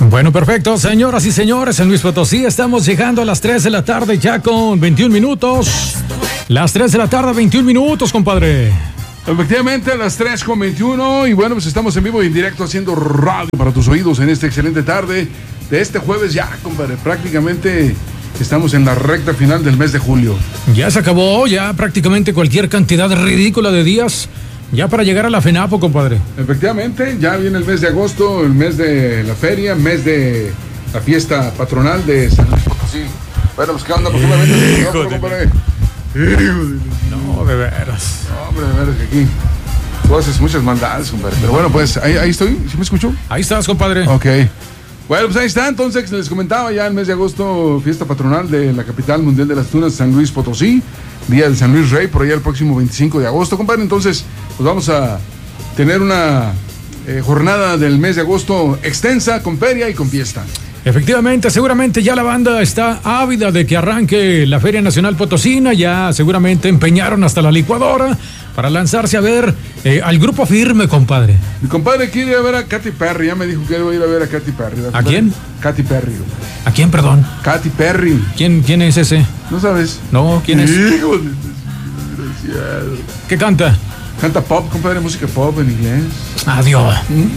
Bueno, perfecto, señoras y señores, en Luis Potosí estamos llegando a las 3 de la tarde ya con 21 minutos. Las 3 de la tarde, 21 minutos, compadre. Efectivamente, a las 3:21 y bueno, pues estamos en vivo y en directo haciendo radio para tus oídos en esta excelente tarde de este jueves ya, compadre. Prácticamente estamos en la recta final del mes de julio. Ya se acabó, ya prácticamente cualquier cantidad ridícula de días ya para llegar a la FENAPO, compadre. Efectivamente, ya viene el mes de agosto, el mes de la feria, mes de la fiesta patronal de San Luis Potosí. Bueno, pues ¿qué onda? ¿Por qué me metes? Compadre? No, de veras. No, hombre, de veras que aquí tú haces muchas maldades, compadre. Pero bueno, pues ahí estoy. ¿Sí me escuchó? Ahí estás, compadre. Ok. Bueno, pues ahí está. Entonces, les comentaba ya el mes de agosto, fiesta patronal de la capital mundial de las tunas, San Luis Potosí. Día del San Luis Rey, por allá el próximo 25 de agosto, compadre. Entonces, pues vamos a tener una jornada del mes de agosto extensa, con feria y con fiesta. Efectivamente, seguramente ya la banda está ávida de que arranque la Feria Nacional Potosina, ya seguramente empeñaron hasta la licuadora para lanzarse a ver al Grupo Firme, compadre. Mi compadre quiere ir a ver a Katy Perry, ya me dijo que iba a ir a ver a Katy Perry. ¿A quién? Katy Perry. ¿A quién, perdón? Katy Perry. ¿Quién es ese? ¿No sabes? No, ¿quién es? Hijo de desgraciado. ¿Qué canta? Canta pop, compadre, música pop en inglés. Adiós.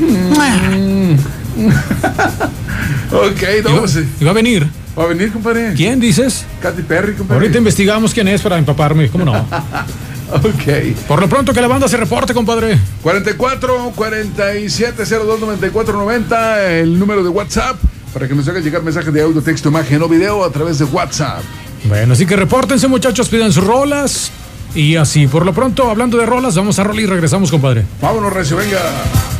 Ok, no sé. ¿Iba a venir? ¿Va a venir, compadre? ¿Quién dices? Katy Perry, compadre. Ahorita investigamos quién es para empaparme, ¿cómo no? Ok. Por lo pronto que la banda se reporte, compadre. 44 47 02 94 90, el número de WhatsApp, para que nos hagan llegar mensajes de audio, texto, imagen o video a través de WhatsApp. Bueno, así que repórtense, muchachos, pidan sus rolas. Y así, por lo pronto, hablando de rolas, vamos a rola y regresamos, compadre. Vámonos, recio, venga.